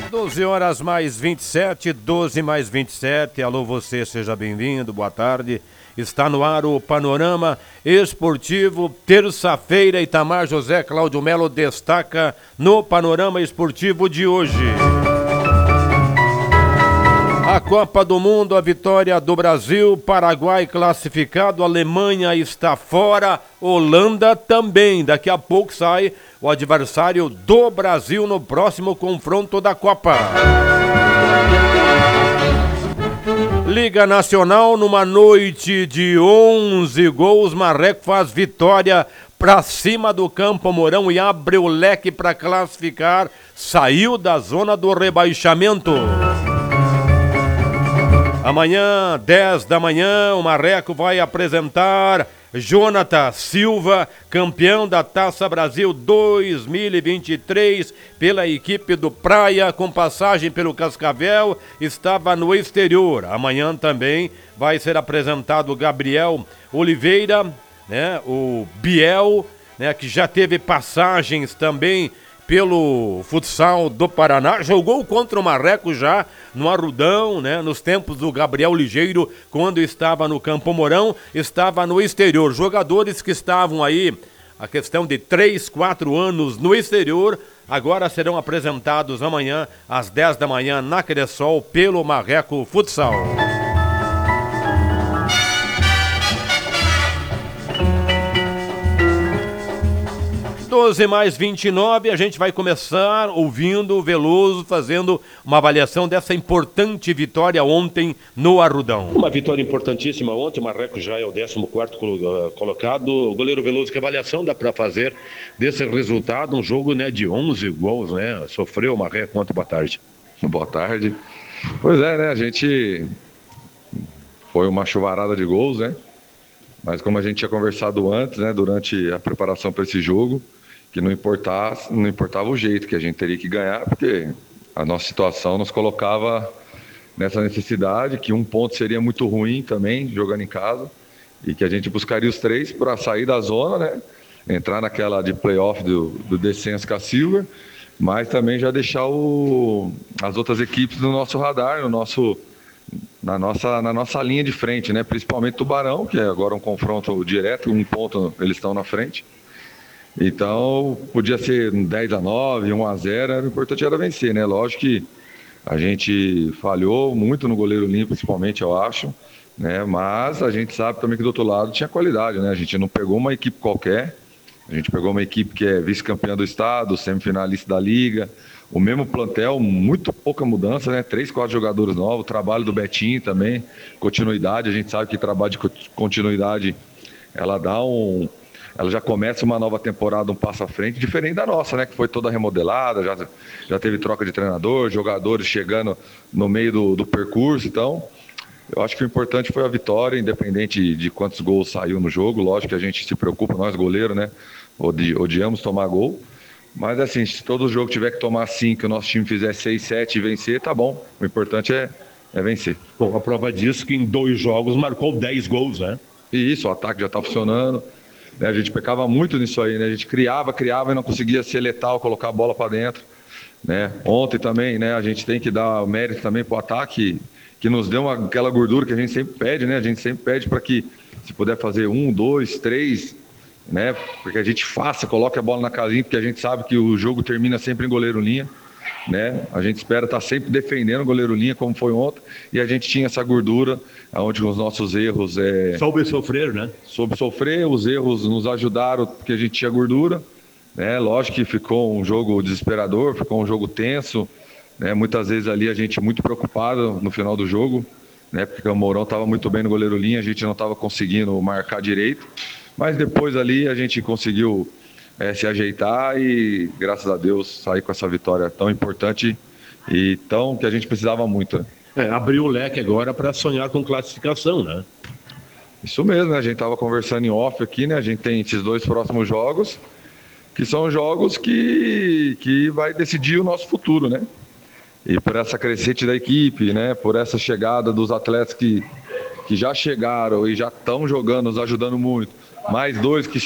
12 horas mais 27, 12 mais 27. Alô, você, seja bem-vindo, boa tarde. Está no ar o Panorama Esportivo, terça-feira. Itamar José Cláudio Melo destaca no Panorama Esportivo de hoje. A Copa do Mundo, a vitória do Brasil, Paraguai classificado, Alemanha está fora, Holanda também. Daqui a pouco sai o adversário do Brasil no próximo confronto da Copa. Liga Nacional, numa noite de 11 gols, Marreco faz vitória para cima do Campo Mourão e abre o leque para classificar, saiu da zona do rebaixamento. Amanhã, 10 da manhã, o Marreco vai apresentar Jonathan Silva, campeão da Taça Brasil 2023 pela equipe do Praia, com passagem pelo Cascavel, estava no exterior. Amanhã também vai ser apresentado Gabriel Oliveira, né, o Biel, né, que já teve passagens também pelo futsal do Paraná, jogou contra o Marreco já no Arrudão, né? Nos tempos do Gabriel Ligeiro, quando estava no Campo Mourão, estava no exterior. Jogadores que estavam aí, a questão de 3, 4 anos no exterior, agora serão apresentados amanhã, às 10 da manhã, na Cressol, pelo Marreco Futsal. 12 mais 29, a gente vai começar ouvindo o Veloso fazendo uma avaliação dessa importante vitória ontem no Arrudão. Uma vitória importantíssima ontem, o Marreco já é o 14º colocado. O goleiro Veloso, que avaliação dá para fazer desse resultado? Um jogo, né, de 11 gols, né? Sofreu o Marreco ontem, boa tarde. Boa tarde. Pois é, né, a gente foi uma chuvarada de gols, né? Mas como a gente tinha conversado antes, né, durante a preparação para esse jogo, que não importava o jeito, que a gente teria que ganhar, porque a nossa situação nos colocava nessa necessidade, que um ponto seria muito ruim também, jogando em casa, e que a gente buscaria os 3 para sair da zona, né? Entrar naquela de playoff do descenso com a Silver, mas também já deixar as outras equipes no nosso radar, na nossa linha de frente, né? Principalmente Tubarão, que é agora um confronto direto, um ponto eles estão na frente. Então, podia ser 10-9, 1-0, o importante era vencer, né? Lógico que a gente falhou muito no goleiro limpo, principalmente, eu acho, né? Mas a gente sabe também que do outro lado tinha qualidade, né? A gente não pegou uma equipe qualquer, a gente pegou uma equipe que é vice-campeã do estado, semifinalista da liga, o mesmo plantel, muito pouca mudança, né? 3, 4 jogadores novos, o trabalho do Betinho também, continuidade, a gente sabe que trabalho de continuidade, ela já começa uma nova temporada um passo à frente, diferente da nossa, né? Que foi toda remodelada, já teve troca de treinador, jogadores chegando no meio do percurso. Então, eu acho que o importante foi a vitória, independente de quantos gols saiu no jogo. Lógico que a gente se preocupa, nós goleiros, né? Odiamos tomar gol. Mas assim, se todo jogo tiver que tomar 5, o nosso time fizer 6, 7 e vencer, tá bom. O importante é vencer. Bom, a prova disso que em 2 jogos marcou 10 gols, né? E isso, o ataque já tá funcionando. A gente pecava muito nisso aí, né? A gente criava e não conseguia ser letal, colocar a bola para dentro, né? Ontem também, né? A gente tem que dar mérito também pro ataque, que nos deu aquela gordura que a gente sempre pede, né? A gente sempre pede para que, se puder fazer 1, 2, 3, né? Porque a gente faça, coloque a bola na casinha, porque a gente sabe que o jogo termina sempre em goleiro-linha, né? A gente espera estar sempre defendendo o goleiro-linha, como foi ontem, e a gente tinha essa gordura, onde os nossos erros... Soube sofrer, né? Soube sofrer, os erros nos ajudaram, porque a gente tinha gordura, né? Lógico que ficou um jogo desesperador, ficou um jogo tenso, né? Muitas vezes ali a gente muito preocupado no final do jogo, né? Porque o Mourão estava muito bem no goleiro-linha, a gente não estava conseguindo marcar direito, mas depois ali a gente conseguiu se ajeitar e, graças a Deus, sair com essa vitória tão importante e tão que a gente precisava muito, né? Abriu o leque agora para sonhar com classificação, né? Isso mesmo, né? A gente estava conversando em off aqui, né? A gente tem esses 2 próximos jogos, que são jogos que vai decidir o nosso futuro, né? E por essa crescente da equipe, né? Por essa chegada dos atletas que já chegaram e já estão jogando, nos ajudando muito. Mais 2 que